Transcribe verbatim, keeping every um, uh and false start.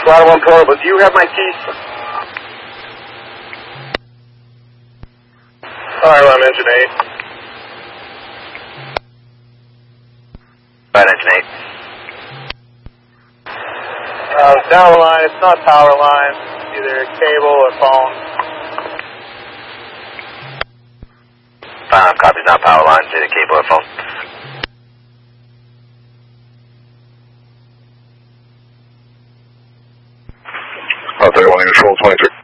Flight one portable, do you have my keys? Fire alarm engine eight. Fire engine eight. Uh, down the line, it's not power line, it's either cable or phone. Uh, copy, not power lines, either cable or phone. Uh, thirty-one, control twenty-three.